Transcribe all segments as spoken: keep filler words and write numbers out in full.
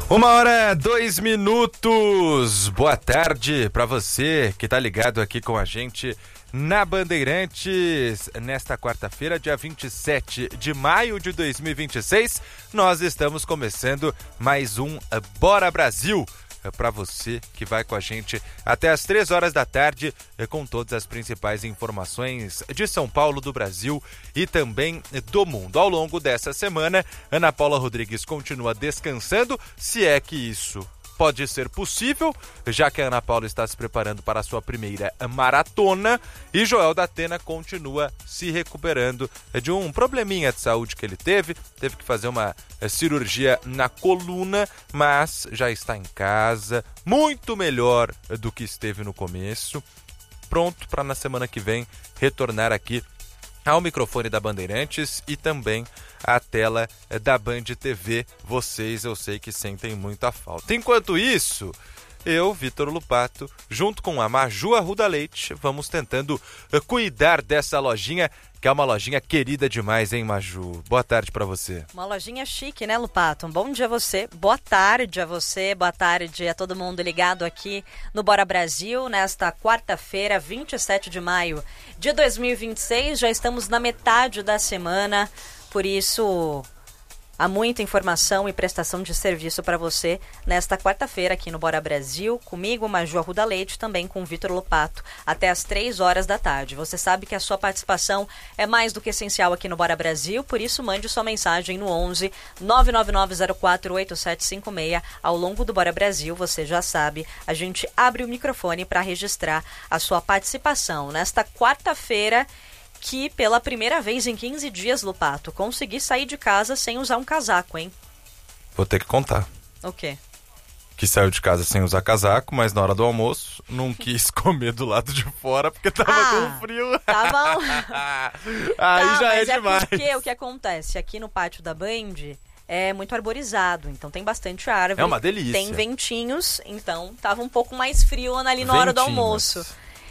Uma hora, dois minutos. Boa tarde para você que tá ligado aqui com a gente na Bandeirantes. Nesta quarta-feira, dia vinte e sete de maio de dois mil e vinte e seis, nós estamos começando mais um Bora Brasil. Para você que vai com a gente até as três horas da tarde com todas as principais informações de São Paulo, do Brasil e também do mundo. Ao longo dessa semana, Ana Paula Rodrigues continua descansando, se é que isso pode ser possível, já que a Ana Paula está se preparando para a sua primeira maratona, e Joel da Atena continua se recuperando de um probleminha de saúde que ele teve, teve que fazer uma cirurgia na coluna, mas já está em casa, muito melhor do que esteve no começo, pronto para na semana que vem retornar aqui ao microfone da Bandeirantes e também à tela da Band T V. Vocês, eu sei que sentem muita falta. Enquanto isso, eu, Vitor Lupato, junto com a Maju Arruda Leite, vamos tentando cuidar dessa lojinha, que é uma lojinha querida demais, hein, Maju? Boa tarde pra você. Uma lojinha chique, né, Lupato? Um bom dia a você, boa tarde a você, boa tarde a todo mundo ligado aqui no Bora Brasil, nesta quarta-feira, vinte e sete de maio de dois mil e vinte e seis. Já estamos na metade da semana, por isso há muita informação e prestação de serviço para você nesta quarta-feira aqui no Bora Brasil, comigo, Maju Arruda Leite, também com o Vitor Lupato, até às três horas da tarde. Você sabe que a sua participação é mais do que essencial aqui no Bora Brasil, por isso mande sua mensagem no onze nove nove nove zero quatro oito sete cinco seis. Ao longo do Bora Brasil, você já sabe, a gente abre o microfone para registrar a sua participação. Nesta quarta-feira, que pela primeira vez em quinze dias, Lupato, consegui sair de casa sem usar um casaco, hein? Vou ter que contar. O quê? Que saiu de casa sem usar casaco, mas na hora do almoço não quis comer do lado de fora porque tava ah, com frio. Tá bom. Aí tá, já é mas é demais. Porque o que acontece aqui no pátio da Band é muito arborizado, então tem bastante árvore. É uma delícia. Tem ventinhos, então tava um pouco mais frio ali na hora do almoço.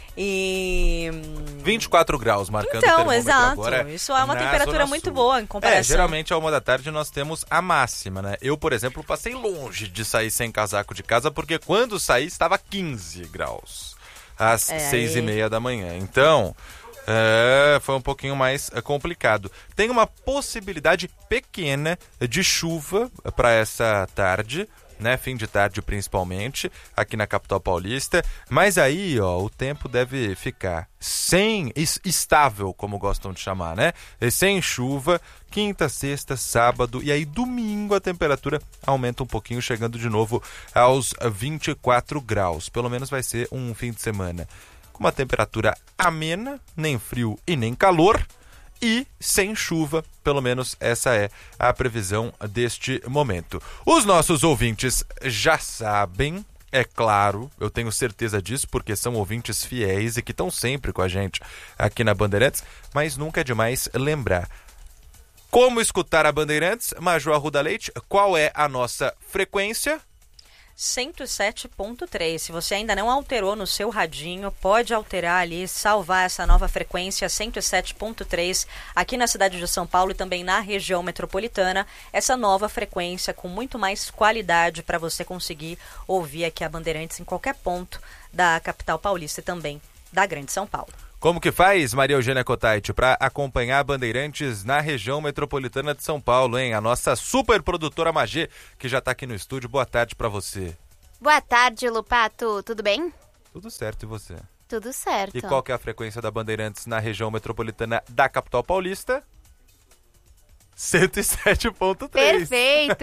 E vinte e quatro graus marcando então, o termômetro exato. agora. Isso é uma temperatura muito boa em comparação. É, geralmente a uma da tarde nós temos a máxima, né? Eu, por exemplo, passei longe de sair sem casaco de casa, porque quando saí estava quinze graus às é, seis aí... e meia da manhã. Então, é, foi um pouquinho mais complicado. Tem uma possibilidade pequena de chuva para essa tarde, né, fim de tarde principalmente, aqui na capital paulista, mas aí, ó, o tempo deve ficar sem, estável, como gostam de chamar, né, sem chuva, quinta, sexta, sábado, e aí domingo a temperatura aumenta um pouquinho, chegando de novo aos vinte e quatro graus, pelo menos vai ser um fim de semana com uma temperatura amena, nem frio e nem calor, e sem chuva, pelo menos essa é a previsão deste momento. Os nossos ouvintes já sabem, é claro, eu tenho certeza disso, porque são ouvintes fiéis e que estão sempre com a gente aqui na Bandeirantes, mas nunca é demais lembrar. Como escutar a Bandeirantes? Maju Arruda Leite, qual é a nossa frequência? cento e sete ponto três. Se você ainda não alterou no seu radinho, pode alterar ali, salvar essa nova frequência cento e sete ponto três aqui na cidade de São Paulo e também na região metropolitana. Essa nova frequência com muito mais qualidade para você conseguir ouvir aqui a Bandeirantes em qualquer ponto da capital paulista e também da Grande São Paulo. Como que faz, Maria Eugênia Cotaiti, para acompanhar a Bandeirantes na região metropolitana de São Paulo, hein? A nossa super produtora Magê, que já está aqui no estúdio. Boa tarde para você. Boa tarde, Lupato. Tudo bem? Tudo certo, e você? Tudo certo. E qual que é a frequência da Bandeirantes na região metropolitana da capital paulista? cento e sete ponto três. Perfeito!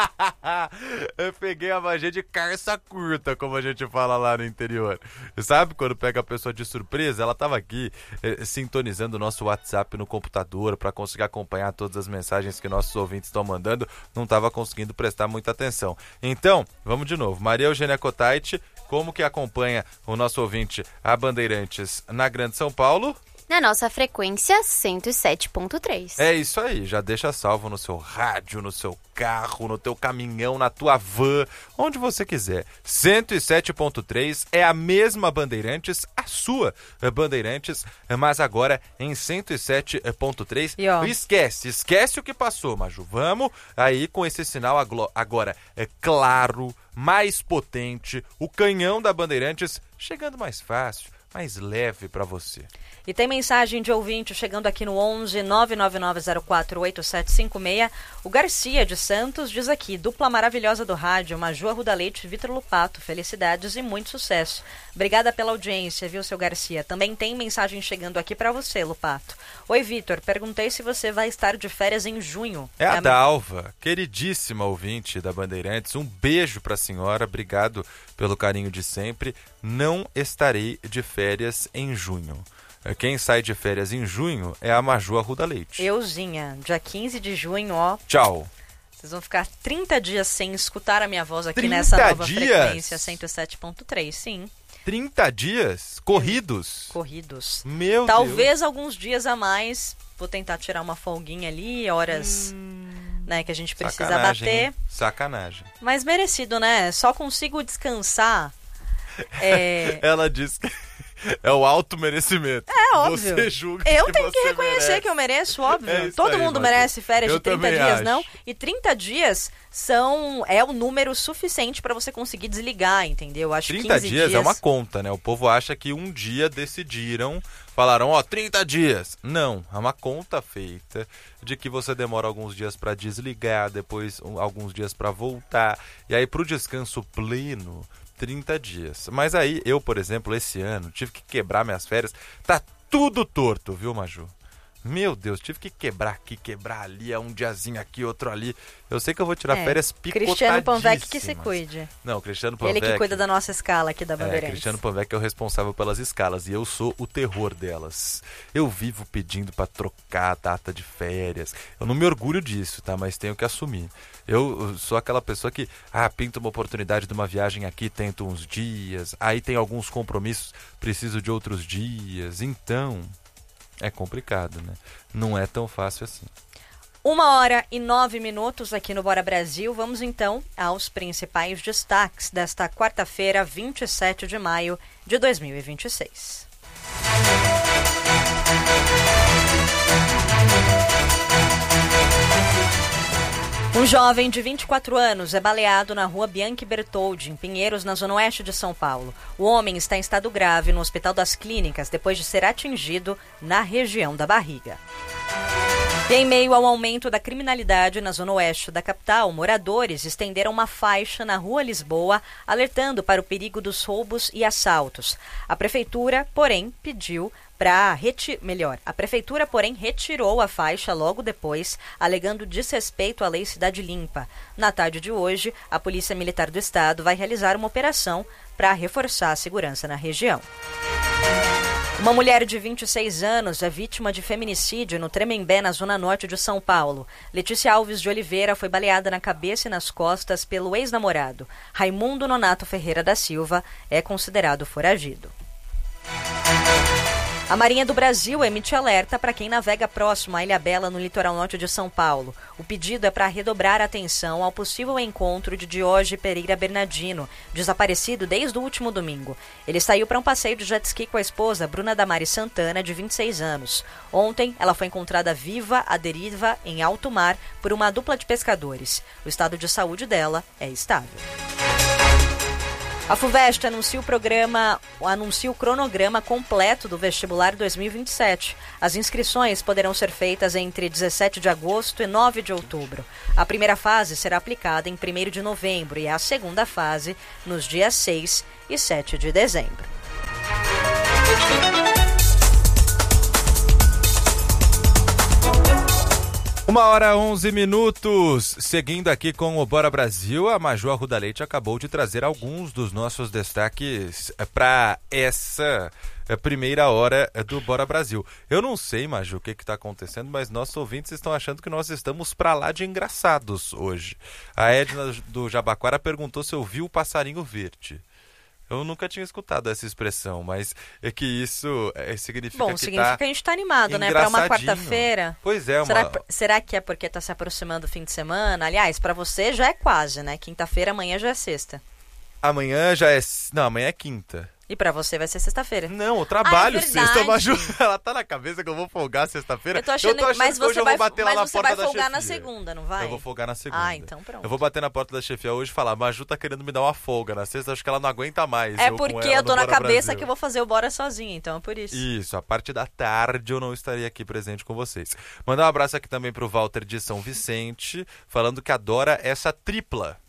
Eu peguei a magia de carça curta, como a gente fala lá no interior. Sabe quando pega a pessoa de surpresa? Ela estava aqui eh, sintonizando o nosso WhatsApp no computador para conseguir acompanhar todas as mensagens que nossos ouvintes estão mandando. Não estava conseguindo prestar muita atenção. Então, vamos de novo. Maria Eugênia Cotaiti, como que acompanha o nosso ouvinte a Bandeirantes na Grande São Paulo? Na nossa frequência cento e sete ponto três. É isso aí, já deixa salvo no seu rádio, no seu carro, no teu caminhão, na tua van, onde você quiser. cento e sete ponto três é a mesma Bandeirantes, a sua Bandeirantes, mas agora em cento e sete ponto três. E, ó, esquece, esquece o que passou, Maju. Vamos aí com esse sinal agora é claro, mais potente, o canhão da Bandeirantes chegando mais fácil, mais leve para você. E tem mensagem de ouvinte chegando aqui no onze nove nove nove zero quatro oito sete cinco seis. O Garcia de Santos diz aqui: dupla maravilhosa do rádio, Maju Arruda Leite e Vitor Lupato. Felicidades e muito sucesso. Obrigada pela audiência, viu, seu Garcia? Também tem mensagem chegando aqui para você, Lupato. Oi, Vitor. Perguntei se você vai estar de férias em junho. É a Dalva, queridíssima ouvinte da Bandeirantes. Um beijo para a senhora. Obrigado pelo carinho de sempre. Não estarei de férias em junho. Quem sai de férias em junho é a Maju Arruda Leite. Euzinha, dia quinze de junho, ó. Tchau. Vocês vão ficar trinta dias sem escutar a minha voz aqui trinta nessa nova dias? frequência cento e sete ponto três, sim. trinta dias? Corridos? Corridos. Meu Talvez Deus. alguns dias a mais. Vou tentar tirar uma folguinha ali, horas hum, né, que a gente precisa sacanagem, bater. Hein? Sacanagem. Mas merecido, né? Só consigo descansar. É... Ela disse que é o auto-merecimento. É óbvio. Você julga eu que tenho você que reconhecer merece. que eu mereço, óbvio. É Todo aí, mundo Maju. merece férias Eu de trinta também dias, acho. não? E trinta dias são é o número suficiente para você conseguir desligar, entendeu? Acho que trinta dias é uma conta, né? O povo acha que um dia decidiram, falaram, ó, trinta dias. Não, é uma conta feita de que você demora alguns dias para desligar, depois um, alguns dias para voltar. E aí pro descanso pleno, trinta dias. Mas aí, eu, por exemplo, esse ano, tive que quebrar minhas férias. Tá tudo torto, viu, Maju? Meu Deus, tive que quebrar aqui, quebrar ali, é um diazinho aqui, outro ali. Eu sei que eu vou tirar é, férias picotadíssimas. Cristiano Panvec que se cuide. Não, Cristiano Panvec... Ele que cuida da nossa escala aqui da Bandeirantes. É, Cristiano Panvec é o responsável pelas escalas e eu sou o terror delas. Eu vivo pedindo pra trocar a data de férias. Eu não me orgulho disso, tá? Mas tenho que assumir. Eu sou aquela pessoa que, ah, pinta uma oportunidade de uma viagem aqui, tento uns dias. Aí tem alguns compromissos, preciso de outros dias. Então... é complicado, né? Não é tão fácil assim. Uma hora e nove minutos aqui no Bora Brasil. Vamos então aos principais destaques desta quarta-feira, vinte e sete de maio de dois mil e vinte e seis. Um jovem de vinte e quatro anos é baleado na rua Bianchi Bertoldi, em Pinheiros, na zona oeste de São Paulo. O homem está em estado grave no Hospital das Clínicas depois de ser atingido na região da barriga. E em meio ao aumento da criminalidade na zona oeste da capital, moradores estenderam uma faixa na rua Lisboa, alertando para o perigo dos roubos e assaltos. A prefeitura, porém, pediu para reti- melhor, a prefeitura, porém, retirou a faixa logo depois, alegando desrespeito à lei Cidade Limpa. Na tarde de hoje, a Polícia Militar do Estado vai realizar uma operação para reforçar a segurança na região. Uma mulher de vinte e seis anos é vítima de feminicídio no Tremembé, na zona norte de São Paulo. Letícia Alves de Oliveira foi baleada na cabeça e nas costas pelo ex-namorado. Raimundo Nonato Ferreira da Silva é considerado foragido. A Marinha do Brasil emite alerta para quem navega próximo à Ilhabela, no litoral norte de São Paulo. O pedido é para redobrar a atenção ao possível encontro de Dioge Pereira Bernardino, desaparecido desde o último domingo. Ele saiu para um passeio de jet ski com a esposa, Bruna Damari Santana, de vinte e seis anos. Ontem, ela foi encontrada viva à deriva em alto mar por uma dupla de pescadores. O estado de saúde dela é estável. A FUVEST anuncia o programa, anuncia o cronograma completo do vestibular dois mil e vinte e sete. As inscrições poderão ser feitas entre dezessete de agosto e nove de outubro. A primeira fase será aplicada em primeiro de novembro e a segunda fase nos dias seis e sete de dezembro. Uma hora onze minutos, seguindo aqui com o Bora Brasil, a Maju Arruda Leite acabou de trazer alguns dos nossos destaques para essa primeira hora do Bora Brasil. Eu não sei, Maju, o que está acontecendo, mas nossos ouvintes estão achando que nós estamos para lá de engraçados hoje. A Edna do Jabaquara perguntou se eu vi o passarinho verde. Eu nunca tinha escutado essa expressão, mas é que isso é, significa Bom, que significa tá que a gente tá animado, né? Pra uma engraçadinho. quarta-feira. Pois é, uma... Será, será que é porque tá se aproximando o fim de semana? Aliás, pra você já é quase, né? Quinta-feira, amanhã já é sexta. Amanhã já é... Não, amanhã é quinta. E pra você vai ser sexta-feira. Não, eu trabalho ah, é sexta, Maju. Ela tá na cabeça que eu vou folgar sexta-feira. Eu tô achando, eu tô achando mas que você hoje vai, eu vou bater mas lá na você porta vai da folgar na chefia. segunda, não vai? Eu vou folgar na segunda. Ah, então pronto. Eu vou bater na porta da chefia hoje e falar, Maju tá querendo me dar uma folga na sexta, acho que ela não aguenta mais. É eu porque com ela eu tô no na Bora cabeça Brasil. que eu vou fazer o Bora sozinha, então é por isso. Isso, a parte da tarde eu não estaria aqui presente com vocês. Mandar um abraço aqui também pro Walter de São Vicente, falando que adora essa tripla.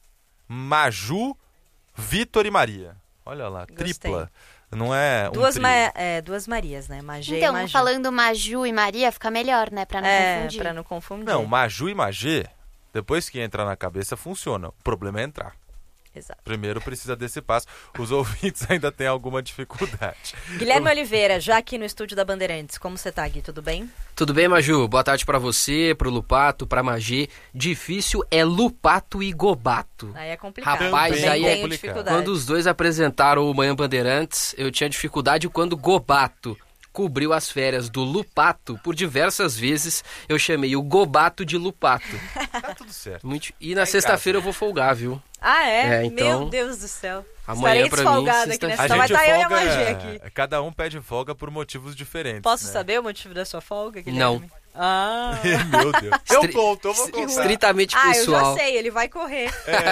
Maju, Vitor e Maria. Olha lá, Gostei. tripla. Não é um Duas, trio. ma é, duas Marias, né? Magê Então, e Maju. falando Maju e Maria, fica melhor, né? Pra não é, confundir. pra não confundir. Não, Maju e Magê, depois que entra na cabeça, funciona. O problema é entrar. Exato. Primeiro precisa desse passo. Os ouvintes ainda têm alguma dificuldade. Guilherme Oliveira, já aqui no estúdio da Bandeirantes. Como você tá, Gui? Tudo bem? Tudo bem, Maju? Boa tarde pra você, pro Lupato, pra Magê. Difícil é Lupato e Gobato. Aí é complicado. Rapaz, Também aí é tenho complicado. dificuldade. Quando os dois apresentaram o Manhã Bandeirantes, eu tinha dificuldade quando Gobato cobriu as férias do Lupato. Por diversas vezes eu chamei o Gobato de Lupato. Tá tudo certo. Muito... E na Tá em sexta-feira eu vou folgar, viu? Ah, é? É, então, Meu Deus do céu. amanhã Estarei pra mim, desfolgada aqui sexta- nessa. A Só vai gente estar eu e a folga, Magê aqui. cada um pede folga por motivos diferentes. Posso né? saber o motivo da sua folga, Guilherme? Não. Ah, Meu Deus. Eu Estri- conto, eu vou contar. Estritamente ah eu pessoal. já sei, ele vai correr.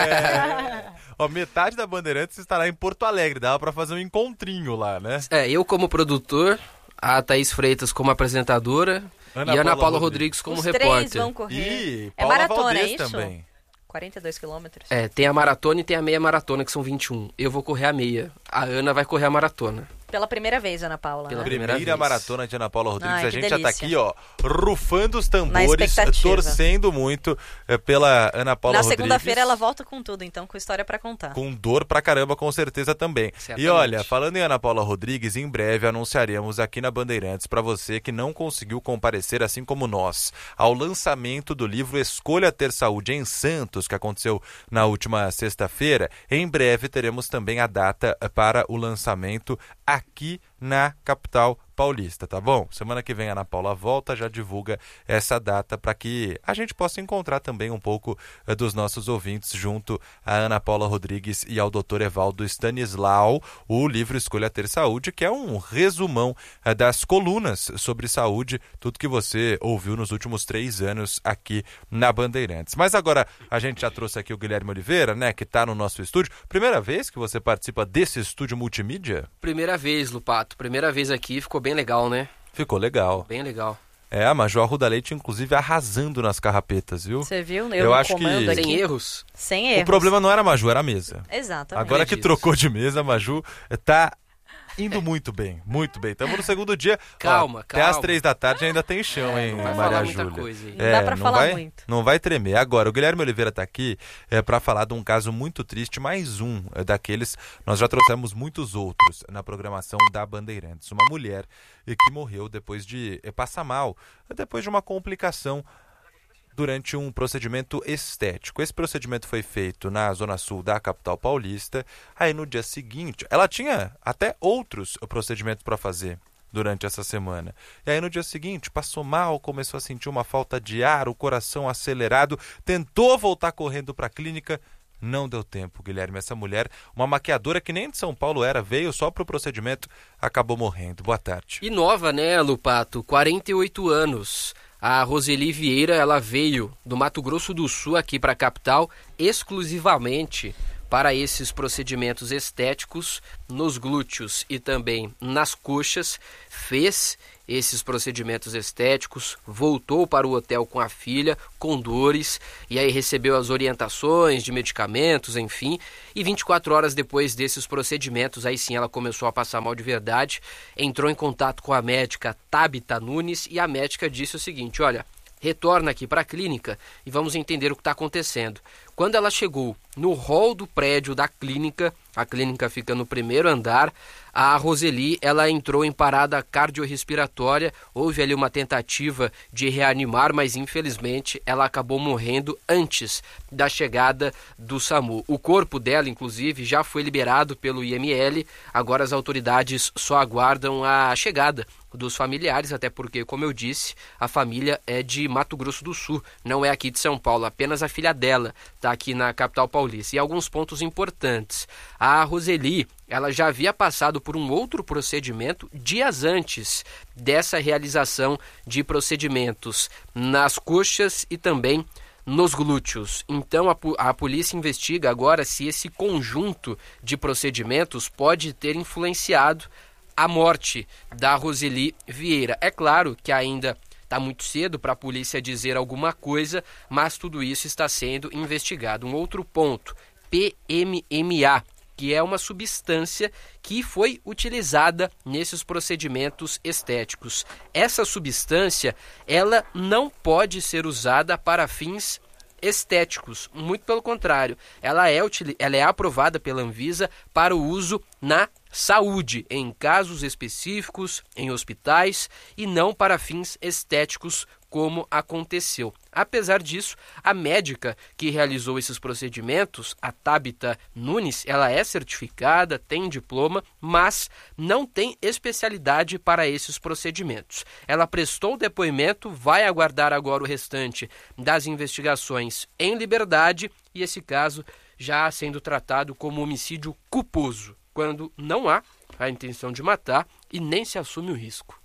É... Ó, metade da Bandeirantes estará em Porto Alegre. Dava pra fazer um encontrinho lá, né? É, eu como produtor, a Thaís Freitas como apresentadora Ana e a Ana Paula Paula Rodrigues. Rodrigues como Os repórter. três vão correr. E é Paula maratona, Valdez é isso? também. quarenta e dois quilômetros. É, tem a maratona e tem a meia maratona, que são vinte e um. Eu vou correr a meia. A Ana vai correr a maratona. Pela primeira vez, Ana Paula. Pela né? primeira Primeira vez. maratona de Ana Paula Rodrigues. Ai, a que gente já tá delícia. aqui, ó, rufando os Na tambores, expectativa. torcendo muito eh, pela Ana Paula Na Rodrigues. segunda-feira ela volta com tudo, então, com história pra contar. Com dor pra caramba, com certeza também. Certamente. E olha, falando em Ana Paula Rodrigues, em breve anunciaremos aqui na Bandeirantes para você que não conseguiu comparecer, assim como nós, ao lançamento do livro Escolha Ter Saúde em Santos, que aconteceu na última sexta-feira. Em breve teremos também a data para o lançamento aqui na capital paulista, tá bom? Semana que vem a Ana Paula volta, já divulga essa data para que a gente possa encontrar também um pouco eh, dos nossos ouvintes junto a Ana Paula Rodrigues e ao doutor Evaldo Stanislau, o livro Escolha Ter Saúde, que é um resumão eh, das colunas sobre saúde, tudo que você ouviu nos últimos três anos aqui na Bandeirantes. Mas agora a gente já trouxe aqui o Guilherme Oliveira, né, que está no nosso estúdio. Primeira vez que você participa desse estúdio multimídia? Primeira vez, Lupato. Primeira vez aqui, ficou bem legal, né? Ficou legal. Bem legal. É, a Maju Arruda Leite, inclusive, arrasando nas carrapetas, viu? Você viu? Eu, Eu no acho comando que- aqui. Sem erros. Sem erros. O problema não era a Maju, era a mesa. Exatamente. Agora que Acredito. trocou de mesa, a Maju tá indo muito bem, muito bem. Estamos no segundo dia. Calma, Ó, Até calma. às três da tarde ainda tem chão, É, hein, não vai Maria falar muita Júlia? coisa aí. Não dá pra falar vai, muito. Não vai tremer. Agora, o Guilherme Oliveira tá aqui é, para falar de um caso muito triste, mais um é, daqueles. Nós já trouxemos muitos outros na programação da Bandeirantes. Uma mulher é, que morreu depois de é, passar mal, é, depois de uma complicação durante um procedimento estético. Esse procedimento foi feito na zona sul da capital paulista. Aí no dia seguinte, ela tinha até outros procedimentos para fazer durante essa semana. E aí no dia seguinte passou mal, começou a sentir uma falta de ar, o coração acelerado, tentou voltar correndo para a clínica. Não deu tempo, Guilherme. Essa mulher, uma maquiadora que nem de São Paulo era, veio só para o procedimento, acabou morrendo. Boa tarde. E nova, né, Lupato? quarenta e oito anos. A Roseli Vieira, ela veio do Mato Grosso do Sul aqui para a capital exclusivamente para esses procedimentos estéticos nos glúteos e também nas coxas. Fez esses procedimentos estéticos, voltou para o hotel com a filha, com dores, e aí recebeu as orientações de medicamentos, enfim, e vinte e quatro horas depois desses procedimentos, aí sim ela começou a passar mal de verdade, entrou em contato com a médica Tabita Nunes, e a médica disse o seguinte: olha, retorna aqui para a clínica e vamos entender o que está acontecendo. Quando ela chegou no hall do prédio da clínica, A clínica fica no primeiro andar. A Roseli, ela entrou em parada cardiorrespiratória, houve ali uma tentativa de reanimar, mas infelizmente ela acabou morrendo antes da chegada do SAMU. O corpo dela, inclusive, já foi liberado pelo I M L, agora as autoridades só aguardam a chegada dos familiares, até porque, como eu disse, a família é de Mato Grosso do Sul, não é aqui de São Paulo, apenas a filha dela está aqui na capital paulista. E alguns pontos importantes. A Roseli, ela já havia passado por um outro procedimento dias antes dessa realização de procedimentos nas coxas e também nos glúteos. Então a, a polícia investiga agora se esse conjunto de procedimentos pode ter influenciado a morte da Roseli Vieira. É claro que ainda está muito cedo para a polícia dizer alguma coisa, mas tudo isso está sendo investigado. Um outro ponto, P M M A, que é uma substância que foi utilizada nesses procedimentos estéticos. Essa substância, ela não pode ser usada para fins estéticos, muito pelo contrário, ela é, ela é aprovada pela Anvisa para o uso na saúde, em casos específicos, em hospitais, e não para fins estéticos, como aconteceu. Apesar disso, a médica que realizou esses procedimentos, a Tabita Nunes, ela é certificada, tem diploma, mas não tem especialidade para esses procedimentos. Ela prestou depoimento, vai aguardar agora o restante das investigações em liberdade, e esse caso já sendo tratado como homicídio culposo, quando não há a intenção de matar e nem se assume o risco.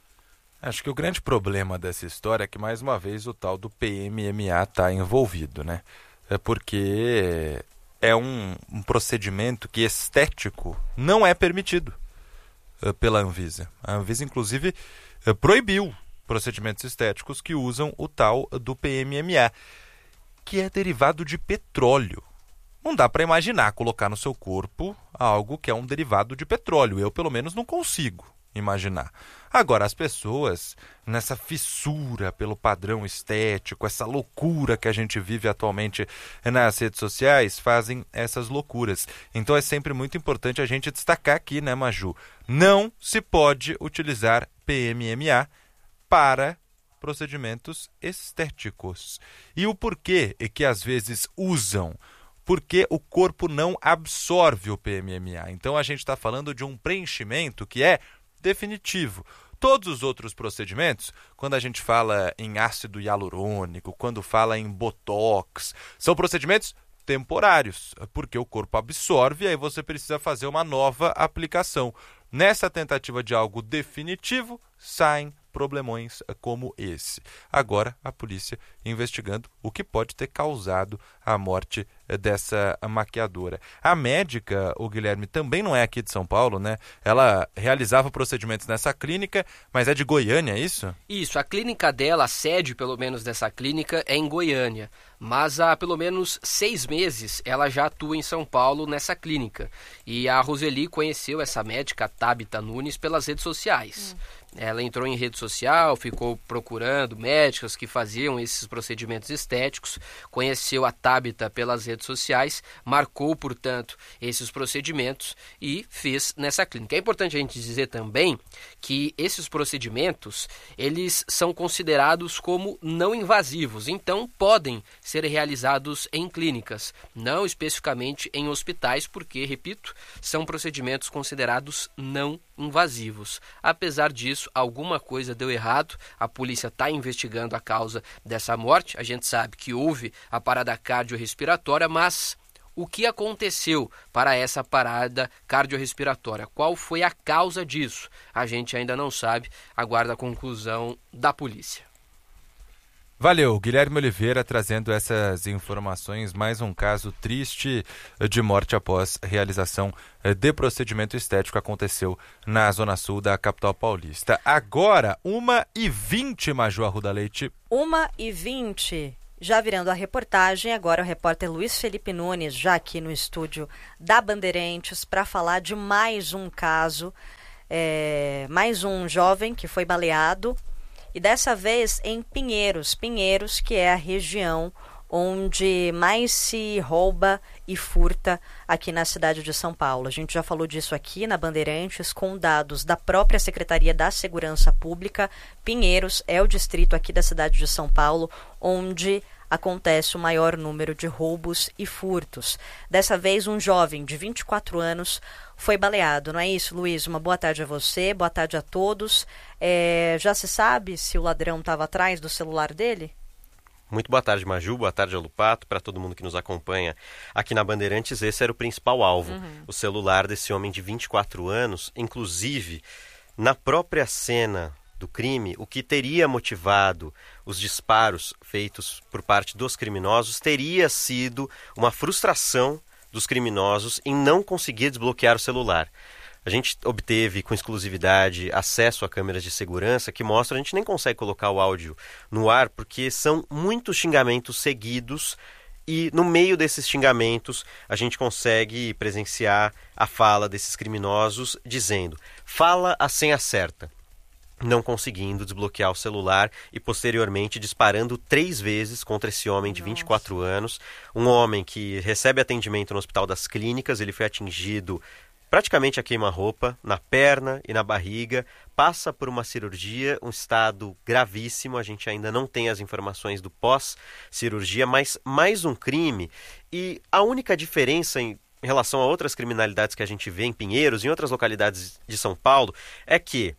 Acho que o grande problema dessa história é que, mais uma vez, o tal do P M M A está envolvido, né? É porque é um, um procedimento que estético não é permitido uh, pela Anvisa. A Anvisa, inclusive, uh, proibiu procedimentos estéticos que usam o tal do P M M A, que é derivado de petróleo. Não dá para imaginar colocar no seu corpo algo que é um derivado de petróleo. Eu, pelo menos, não consigo imaginar. Agora, as pessoas, nessa fissura pelo padrão estético, essa loucura que a gente vive atualmente nas redes sociais, fazem essas loucuras. Então é sempre muito importante a gente destacar aqui, né, Maju? Não se pode utilizar P M M A para procedimentos estéticos. E o porquê é que às vezes usam? Porque o corpo não absorve o P M M A. Então a gente está falando de um preenchimento que é definitivo. Todos os outros procedimentos, quando a gente fala em ácido hialurônico, quando fala em botox, são procedimentos temporários, porque o corpo absorve e aí você precisa fazer uma nova aplicação. Nessa tentativa de algo definitivo, saem problemões como esse. Agora, a polícia investigando o que pode ter causado a morte dessa maquiadora. A médica, o Guilherme, também não é aqui de São Paulo, né? Ela realizava procedimentos nessa clínica, mas é de Goiânia, é isso? Isso, a clínica dela, a sede pelo menos dessa clínica, é em Goiânia. Mas há pelo menos seis meses ela já atua em São Paulo nessa clínica. E a Roseli conheceu essa médica, a Tabita Nunes, pelas redes sociais. Hum. Ela entrou em rede social, ficou procurando médicas que faziam esses procedimentos estéticos, conheceu a Tabita pelas redes sociais, marcou, portanto, esses procedimentos e fez nessa clínica. É importante a gente dizer também que esses procedimentos, eles são considerados como não invasivos, então podem ser realizados em clínicas, não especificamente em hospitais, porque, repito, são procedimentos considerados não invasivos. Apesar disso, alguma coisa deu errado, a polícia está investigando a causa dessa morte, a gente sabe que houve a parada cardiorrespiratória, mas o que aconteceu para essa parada cardiorrespiratória? Qual foi a causa disso? A gente ainda não sabe, aguarda a conclusão da polícia. Valeu, Guilherme Oliveira trazendo essas informações, mais um caso triste de morte após realização de procedimento estético aconteceu na Zona Sul da capital paulista. Agora, uma e vinte, Maju Arruda Leite. uma e vinte, já virando a reportagem, agora o repórter Luiz Felipe Nunes, já aqui no estúdio da Bandeirantes, para falar de mais um caso, é, mais um jovem que foi baleado, e dessa vez em Pinheiros, Pinheiros, que é a região onde mais se rouba e furta aqui na cidade de São Paulo. A gente já falou disso aqui na Bandeirantes, com dados da própria Secretaria da Segurança Pública. Pinheiros é o distrito aqui da cidade de São Paulo onde acontece o maior número de roubos e furtos. Dessa vez, um jovem de vinte e quatro anos foi baleado. Não é isso, Luiz? Uma boa tarde a você, boa tarde a todos. É, já se sabe se o ladrão estava atrás do celular dele? Muito boa tarde, Maju, boa tarde, Alupato, para todo mundo que nos acompanha aqui na Bandeirantes. Esse era o principal alvo, uhum. o celular desse homem de vinte e quatro anos. Inclusive, na própria cena do crime, o que teria motivado os disparos feitos por parte dos criminosos teria sido uma frustração dos criminosos em não conseguir desbloquear o celular. A gente obteve com exclusividade acesso a câmeras de segurança que mostram, a gente nem consegue colocar o áudio no ar porque são muitos xingamentos seguidos e no meio desses xingamentos a gente consegue presenciar a fala desses criminosos dizendo: fala a senha certa. Não conseguindo desbloquear o celular e posteriormente disparando três vezes contra esse homem de vinte e quatro anos, um homem que recebe atendimento no Hospital das Clínicas. Ele foi atingido praticamente a queima-roupa, na perna e na barriga, passa por uma cirurgia, um estado gravíssimo. A gente ainda não tem as informações do pós-cirurgia, mas mais um crime. E a única diferença em em relação a outras criminalidades que a gente vê em Pinheiros e em outras localidades de São Paulo é que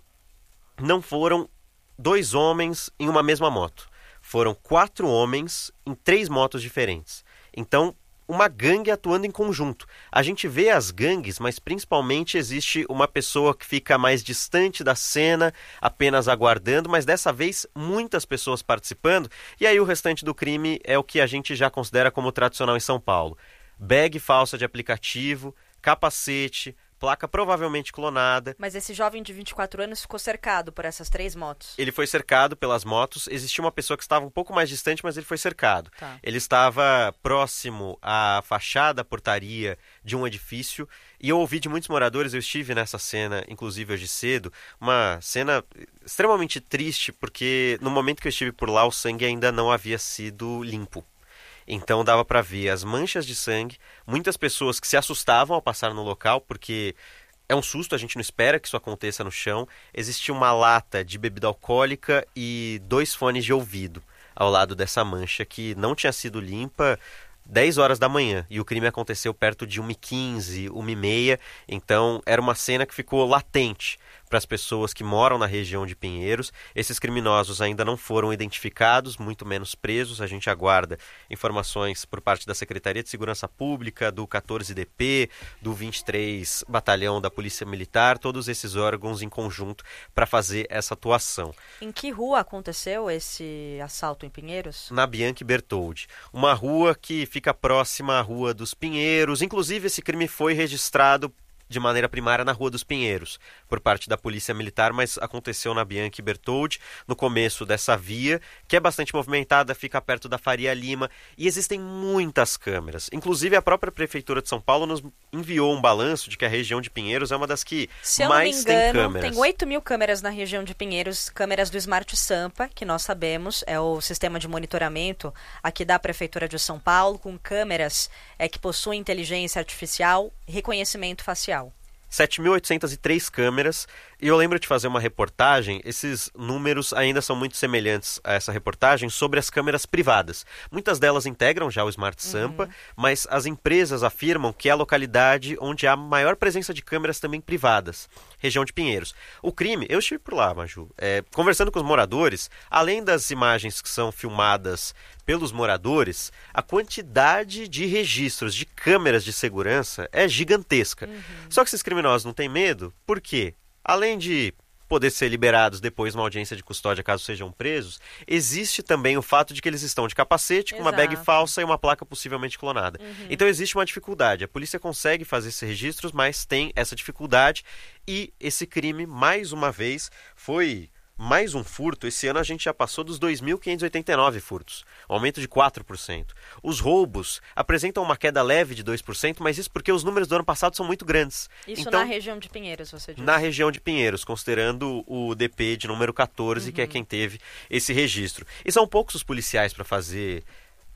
não foram dois homens em uma mesma moto. Foram quatro homens em três motos diferentes. Então, uma gangue atuando em conjunto. A gente vê as gangues, mas principalmente existe uma pessoa que fica mais distante da cena, apenas aguardando, mas dessa vez muitas pessoas participando. E aí o restante do crime é o que a gente já considera como tradicional em São Paulo. Bag falsa de aplicativo, capacete, placa provavelmente clonada. Mas esse jovem de vinte e quatro anos ficou cercado por essas três motos? Ele foi cercado pelas motos. Existia uma pessoa que estava um pouco mais distante, mas ele foi cercado. Tá. Ele estava próximo à fachada, à portaria de um edifício. E eu ouvi de muitos moradores, eu estive nessa cena, inclusive hoje cedo, uma cena extremamente triste, porque no momento que eu estive por lá, o sangue ainda não havia sido limpo. Então dava para ver as manchas de sangue, muitas pessoas que se assustavam ao passar no local, porque é um susto, a gente não espera que isso aconteça no chão. Existia uma lata de bebida alcoólica e dois fones de ouvido ao lado dessa mancha que não tinha sido limpa dez horas da manhã. E o crime aconteceu perto de uma e quinze, uma e meia, então era uma cena que ficou latente para as pessoas que moram na região de Pinheiros. Esses criminosos ainda não foram identificados, muito menos presos. A gente aguarda informações por parte da Secretaria de Segurança Pública, do quatorze D P, do vinte e três Batalhão da Polícia Militar, todos esses órgãos em conjunto para fazer essa atuação. Em que rua aconteceu esse assalto em Pinheiros? Na Bianchi Bertoldi, uma rua que fica próxima à Rua dos Pinheiros. Inclusive, esse crime foi registrado de maneira primária na Rua dos Pinheiros, por parte da Polícia Militar, mas aconteceu na Bianchi Bertoldi, no começo dessa via, que é bastante movimentada, fica perto da Faria Lima, e existem muitas câmeras. Inclusive, a própria Prefeitura de São Paulo nos enviou um balanço de que a região de Pinheiros é uma das que Se eu mais não me tem engano, câmeras. Tem oito mil câmeras na região de Pinheiros, câmeras do Smart Sampa, que nós sabemos, é o sistema de monitoramento aqui da Prefeitura de São Paulo, com câmeras é, que possuem inteligência artificial e reconhecimento facial. sete mil oitocentas e três câmeras, e eu lembro de fazer uma reportagem, esses números ainda são muito semelhantes a essa reportagem, sobre as câmeras privadas. Muitas delas integram já o Smart Sampa, uhum. mas as empresas afirmam que é a localidade onde há maior presença de câmeras também privadas, região de Pinheiros. O crime, eu estive por lá, Maju, é, conversando com os moradores, além das imagens que são filmadas pelos moradores, a quantidade de registros de câmeras de segurança é gigantesca. Uhum. Só que esses criminosos não têm medo, por quê? Além de poder ser liberados depois numa audiência de custódia caso sejam presos, existe também o fato de que eles estão de capacete, com Exato. uma bag falsa e uma placa possivelmente clonada. Uhum. Então existe uma dificuldade. A polícia consegue fazer esses registros, mas tem essa dificuldade, e esse crime, mais uma vez, foi mais um furto. Esse ano a gente já passou dos dois mil quinhentos e oitenta e nove furtos, um aumento de quatro por cento. Os roubos apresentam uma queda leve de dois por cento, mas isso porque os números do ano passado são muito grandes. Isso então, na região de Pinheiros, você disse? Na região de Pinheiros, considerando o D P de número quatorze, uhum. que é quem teve esse registro. E são poucos os policiais para fazer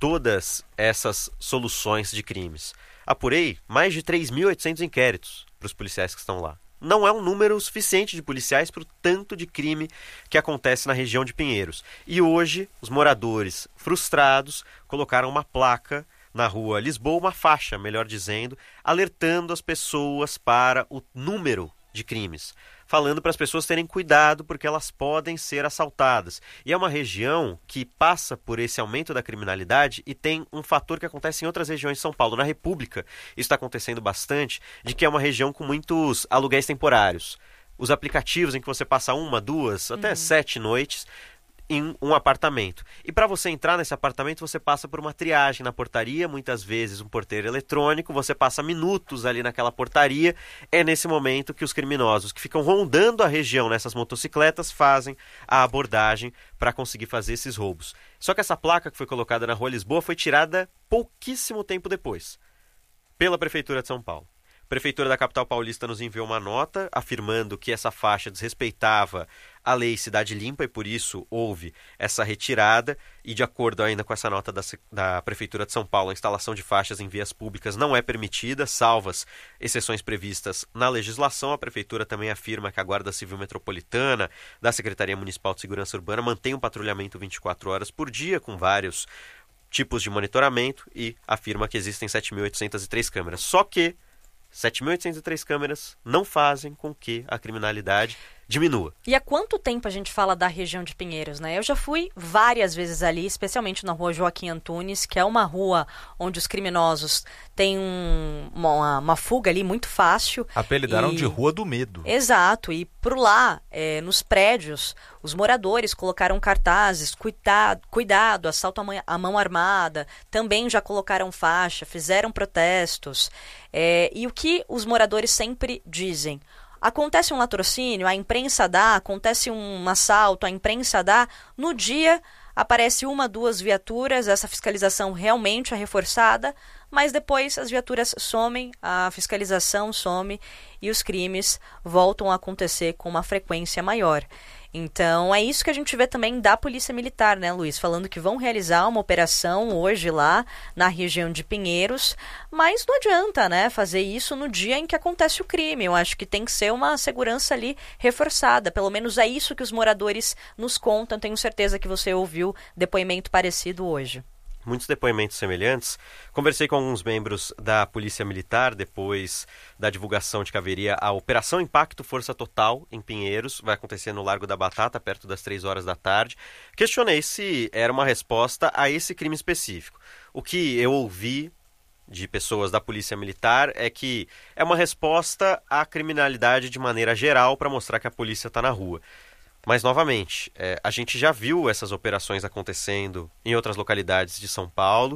todas essas soluções de crimes. Apurei mais de três mil e oitocentos inquéritos para os policiais que estão lá. Não é um número suficiente de policiais para o tanto de crime que acontece na região de Pinheiros. E hoje, os moradores frustrados colocaram uma placa na rua Lisboa, uma faixa, melhor dizendo, alertando as pessoas para o número de crimes, falando para as pessoas terem cuidado porque elas podem ser assaltadas. E é uma região que passa por esse aumento da criminalidade e tem um fator que acontece em outras regiões de São Paulo. Na República, isso está acontecendo bastante, de que é uma região com muitos aluguéis temporários. Os aplicativos em que você passa uma, duas, até uhum. sete noites em um apartamento. E para você entrar nesse apartamento, você passa por uma triagem na portaria, muitas vezes um porteiro eletrônico, você passa minutos ali naquela portaria. É nesse momento que os criminosos que ficam rondando a região nessas motocicletas fazem a abordagem para conseguir fazer esses roubos. Só que essa placa que foi colocada na Rua Lisboa foi tirada pouquíssimo tempo depois, pela Prefeitura de São Paulo. A Prefeitura da capital paulista nos enviou uma nota afirmando que essa faixa desrespeitava a lei Cidade Limpa e por isso houve essa retirada. E de acordo ainda com essa nota da, da Prefeitura de São Paulo, a instalação de faixas em vias públicas não é permitida, salvas exceções previstas na legislação. A Prefeitura também afirma que a Guarda Civil Metropolitana da Secretaria Municipal de Segurança Urbana mantém um patrulhamento vinte e quatro horas por dia com vários tipos de monitoramento e afirma que existem sete mil oitocentas e três câmeras. Só que sete mil oitocentas e três câmeras não fazem com que a criminalidade diminua. E há quanto tempo a gente fala da região de Pinheiros, né? Eu já fui várias vezes ali, especialmente na rua Joaquim Antunes, que é uma rua onde os criminosos têm um, uma, uma fuga ali muito fácil. Apelidaram e... de Rua do Medo. Exato, e por lá, é, nos prédios, os moradores colocaram cartazes, cuidado, cuidado assalto à mão armada, também já colocaram faixa, fizeram protestos. É, e o que os moradores sempre dizem? Acontece um latrocínio, a imprensa dá, acontece um assalto, a imprensa dá, no dia aparece uma, duas viaturas, essa fiscalização realmente é reforçada, mas depois as viaturas somem, a fiscalização some e os crimes voltam a acontecer com uma frequência maior. Então, é isso que a gente vê também da Polícia Militar, né, Luiz? Falando que vão realizar uma operação hoje lá na região de Pinheiros, mas não adianta, né, fazer isso no dia em que acontece o crime. Eu acho que tem que ser uma segurança ali reforçada. Pelo menos é isso que os moradores nos contam. Tenho certeza que você ouviu depoimento parecido hoje. Muitos depoimentos semelhantes. Conversei com alguns membros da Polícia Militar depois da divulgação de que haveria a Operação Impacto Força Total em Pinheiros. Vai acontecer no Largo da Batata, perto das três horas da tarde. Questionei se era uma resposta a esse crime específico. O que eu ouvi de pessoas da Polícia Militar é que é uma resposta à criminalidade de maneira geral para mostrar que a polícia está na rua. Mas, novamente, é, a gente já viu essas operações acontecendo em outras localidades de São Paulo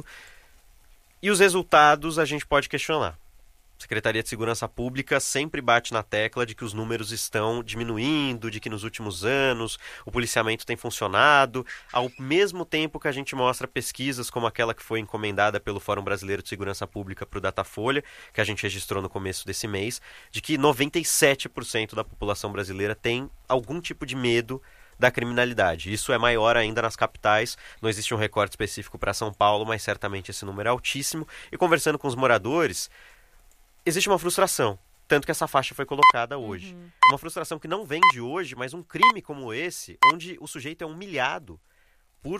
e os resultados a gente pode questionar. A Secretaria de Segurança Pública sempre bate na tecla de que os números estão diminuindo, de que nos últimos anos o policiamento tem funcionado, ao mesmo tempo que a gente mostra pesquisas como aquela que foi encomendada pelo Fórum Brasileiro de Segurança Pública para o Datafolha, que a gente registrou no começo desse mês, de que noventa e sete por cento da população brasileira tem algum tipo de medo da criminalidade. Isso é maior ainda nas capitais, não existe um recorte específico para São Paulo, mas certamente esse número é altíssimo. E conversando com os moradores, existe uma frustração, tanto que essa faixa foi colocada hoje. Uhum. Uma frustração que não vem de hoje, mas um crime como esse, onde o sujeito é humilhado por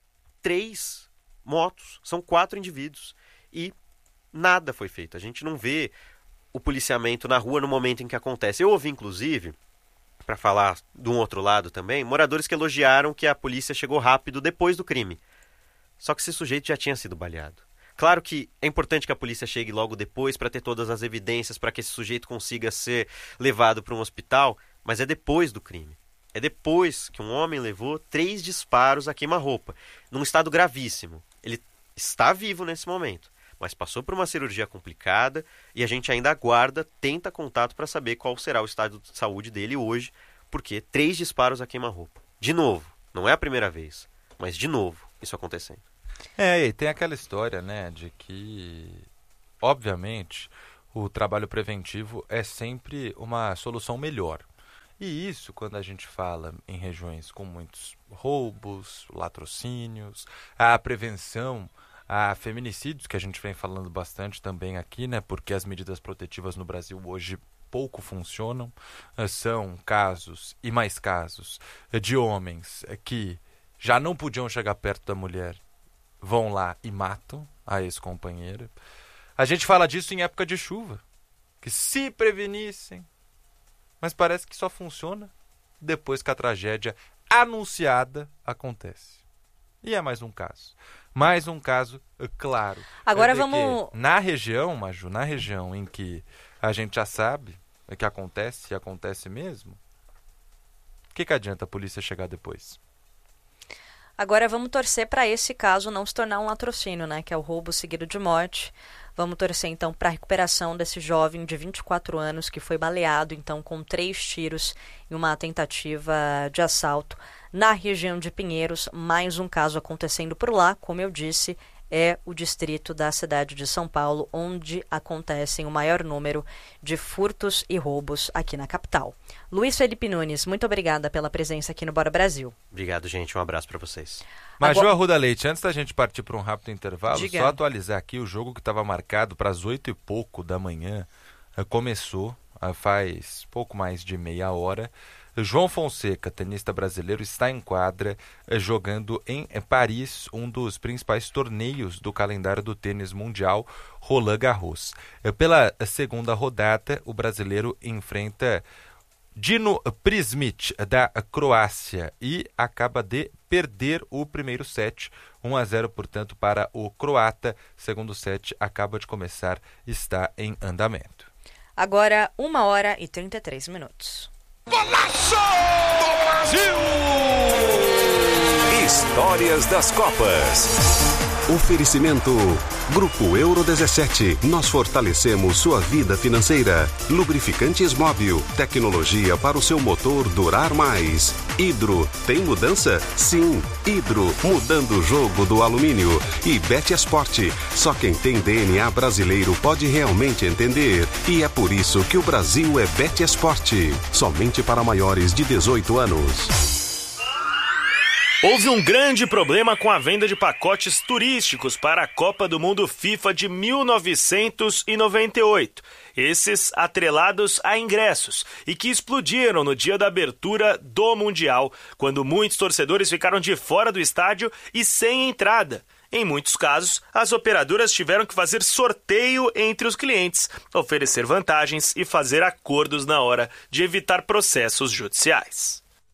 três motos, são quatro indivíduos, e nada foi feito. A gente não vê o policiamento na rua no momento em que acontece. Eu ouvi, inclusive, para falar de um outro lado também, moradores que elogiaram que a polícia chegou rápido depois do crime. Só que esse sujeito já tinha sido baleado. Claro que é importante que a polícia chegue logo depois para ter todas as evidências para que esse sujeito consiga ser levado para um hospital, mas é depois do crime. É depois que um homem levou três disparos a queima-roupa, num estado gravíssimo. Ele está vivo nesse momento, mas passou por uma cirurgia complicada e a gente ainda aguarda, tenta contato para saber qual será o estado de saúde dele hoje, porque três disparos a queima-roupa. De novo, não é a primeira vez, mas de novo isso acontecendo. É, e tem aquela história, né, de que, obviamente, o trabalho preventivo é sempre uma solução melhor. E isso, quando a gente fala em regiões com muitos roubos, latrocínios, a prevenção a feminicídios, que a gente vem falando bastante também aqui, né? Porque as medidas protetivas no Brasil hoje pouco funcionam. São casos e mais casos de homens que já não podiam chegar perto da mulher, vão lá e matam a ex-companheira. A gente fala disso em época de chuva, que se prevenissem, mas parece que só funciona depois que a tragédia anunciada acontece. E é mais um caso. Mais um caso, claro. Agora vamos... Na região, Maju, na região em que a gente já sabe que acontece, e acontece mesmo, o que, que adianta a polícia chegar depois? Agora vamos torcer para esse caso não se tornar um latrocínio, né? Que é o roubo seguido de morte. Vamos torcer, então, para a recuperação desse jovem de vinte e quatro anos que foi baleado, então, com três tiros em uma tentativa de assalto na região de Pinheiros. Mais um caso acontecendo por lá, como eu disse, é o distrito da cidade de São Paulo, onde acontecem o maior número de furtos e roubos aqui na capital. Luiz Felipe Nunes, muito obrigada pela presença aqui no Bora Brasil. Obrigado, gente. Um abraço para vocês. Maju Agora... Arruda Leite, antes da gente partir para um rápido intervalo, Diga. só atualizar aqui o jogo que estava marcado para as oito e pouco da manhã. Começou faz pouco mais de meia hora. João Fonseca, tenista brasileiro, está em quadra jogando em Paris, um dos principais torneios do calendário do tênis mundial, Roland Garros. Pela segunda rodada, o brasileiro enfrenta Dino Prismic, da Croácia, e acaba de perder o primeiro set, um a zero, portanto, para o croata. Segundo set acaba de começar, está em andamento. Agora, uma hora e trinta e três minutos. Golaço do Brasil! Histórias das Copas. Oferecimento Grupo Euro dezessete. Nós fortalecemos sua vida financeira. Lubrificantes Móbil. Tecnologia para o seu motor durar mais. Hidro. Tem mudança? Sim. Hidro. Mudando o jogo do alumínio. E Betesport. Só quem tem D N A brasileiro pode realmente entender. E é por isso que o Brasil é Betesport. Somente para maiores de dezoito anos. Houve um grande problema com a venda de pacotes turísticos para a Copa do Mundo FIFA de mil novecentos e noventa e oito. Esses atrelados a ingressos e que explodiram no dia da abertura do Mundial, quando muitos torcedores ficaram de fora do estádio e sem entrada. Em muitos casos, as operadoras tiveram que fazer sorteio entre os clientes, oferecer vantagens e fazer acordos na hora de evitar processos judiciais.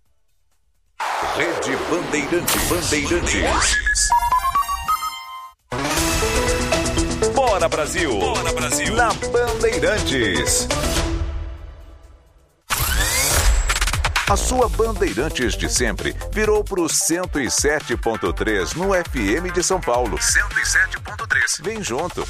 Rede Bandeirante Bandeirantes. Bora Brasil! Bora Brasil! Na Bandeirantes. A sua Bandeirantes de sempre virou pro cento e sete ponto três no F M de São Paulo. cento e sete ponto três. Vem junto.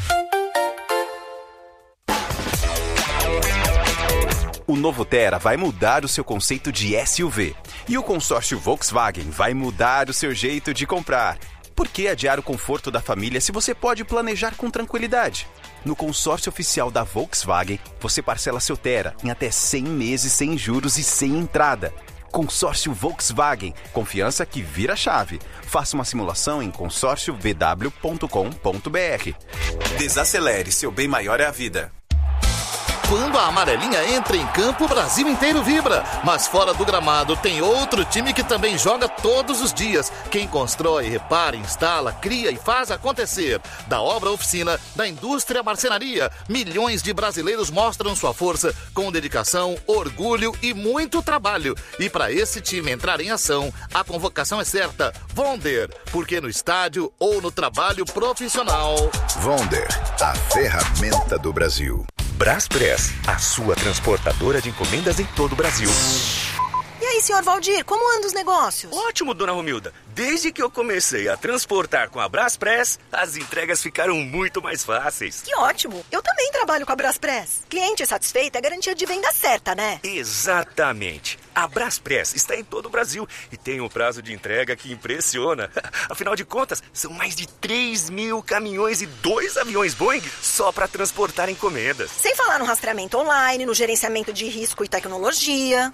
O novo Tera vai mudar o seu conceito de S U V. E o consórcio Volkswagen vai mudar o seu jeito de comprar. Por que adiar o conforto da família se você pode planejar com tranquilidade? No consórcio oficial da Volkswagen, você parcela seu Tera em até cem meses sem juros e sem entrada. Consórcio Volkswagen. Confiança que vira chave. Faça uma simulação em consórcio v w ponto com ponto b r. Desacelere, seu bem maior é a vida. Quando a amarelinha entra em campo, o Brasil inteiro vibra. Mas fora do gramado tem outro time que também joga todos os dias. Quem constrói, repara, instala, cria e faz acontecer. Da obra à oficina, da indústria à marcenaria, milhões de brasileiros mostram sua força com dedicação, orgulho e muito trabalho. E para esse time entrar em ação, a convocação é certa. Vonder, porque no estádio ou no trabalho profissional. Vonder, a ferramenta do Brasil. Braspress, a sua transportadora de encomendas em todo o Brasil. E aí, senhor Valdir, como andam os negócios? Ótimo, dona Romilda. Desde que eu comecei a transportar com a Braspress, as entregas ficaram muito mais fáceis. Que ótimo. Eu também trabalho com a Braspress. Cliente satisfeito é garantia de venda certa, né? Exatamente. A Braspress está em todo o Brasil e tem um prazo de entrega que impressiona. Afinal de contas, são mais de três mil caminhões e dois aviões Boeing só para transportar encomendas. Sem falar no rastreamento online, no gerenciamento de risco e tecnologia.